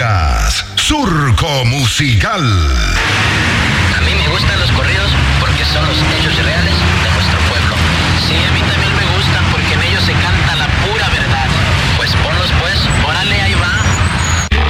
noticias. Surco Musical. A mí me gustan los corridos porque son los